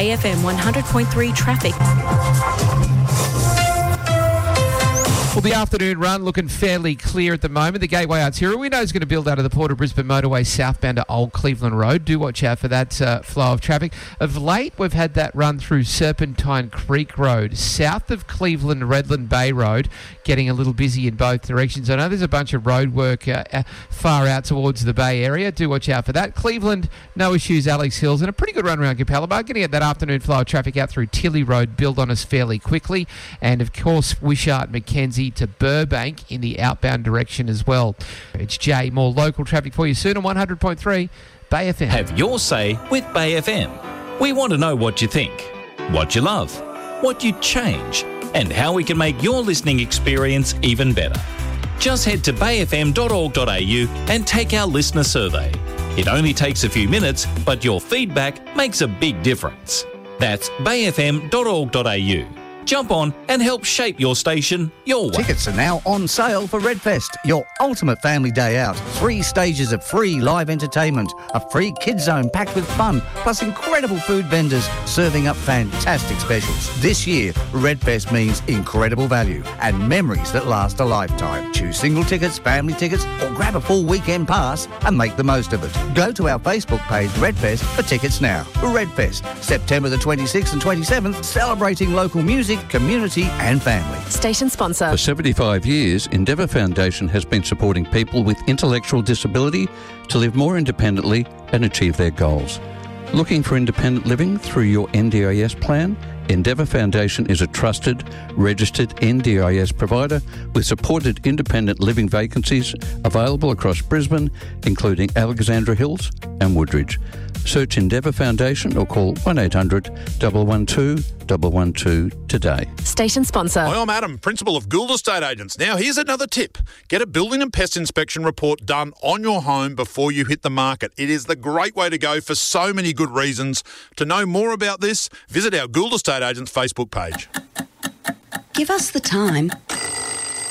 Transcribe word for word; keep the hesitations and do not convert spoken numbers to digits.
Bay F M one hundred point three traffic. Well, the afternoon run looking fairly clear at the moment. The Gateway Arterial we know is going to build out of the Port of Brisbane motorway southbound to Old Cleveland Road. Do watch out for that uh, flow of traffic. Of late, we've had that run through Serpentine Creek Road, south of Cleveland Redland Bay Road, getting a little busy in both directions. I know there's a bunch of road work uh, uh, far out towards the Bay area. Do watch out for that. Cleveland, no issues. Alex Hills, and a pretty good run around Capalaba. Getting at that afternoon flow of traffic out through Tilly Road, build on us fairly quickly. And, of course, Wishart, Mackenzie to Burbank in the outbound direction as well. It's Jay. More local traffic for you soon on one hundred point three Bay F M. Have your say with Bay F M. We want to know what you think, what you love, what you'd change, and how we can make your listening experience even better. Just head to bay f m dot org dot a u and take our listener survey. It only takes a few minutes, but your feedback makes a big difference. That's bay f m dot org dot a u. Jump on and help shape your station your way. Tickets are now on sale for Redfest, your ultimate family day out. Three stages of free live entertainment, a free kids zone packed with fun, plus incredible food vendors serving up fantastic specials. This year, Redfest means incredible value and memories that last a lifetime. Choose single tickets, family tickets, or grab a full weekend pass and make the most of it. Go to our Facebook page, Redfest, for tickets now. Redfest, September the twenty-sixth and twenty-seventh, celebrating local music, community and family. Station sponsor. For seventy-five years, Endeavour Foundation has been supporting people with intellectual disability to live more independently and achieve their goals. Looking for independent living through your N D I S plan? Endeavour Foundation is a trusted, registered N D I S provider with supported independent living vacancies available across Brisbane, including Alexandra Hills and Woodridge. Search Endeavour Foundation or call one eight hundred, one one two, one one two today. Station sponsor. Hi, I'm Adam, Principal of Gould Estate Agents. Now, here's another tip. Get a building and pest inspection report done on your home before you hit the market. It is the great way to go for so many good reasons. To know more about this, visit our Gould Estate Agents Facebook page. Give us the time